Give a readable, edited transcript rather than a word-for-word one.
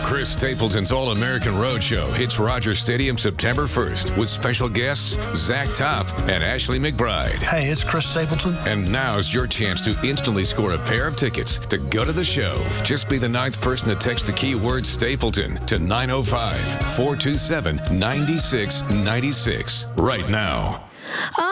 Chris Stapleton's All-American Roadshow hits Rogers Stadium September 1st with special guests Zach Top and Ashley McBride. Hey, it's Chris Stapleton. And now's your chance to instantly score a pair of tickets to go to the show. Just be the 9th person to text the keyword Stapleton to 905-427-9696 right now.